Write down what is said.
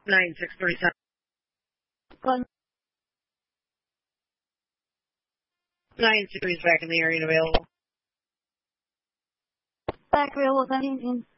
9637. Glenn. 963 is back in the area and available. Back available, 17.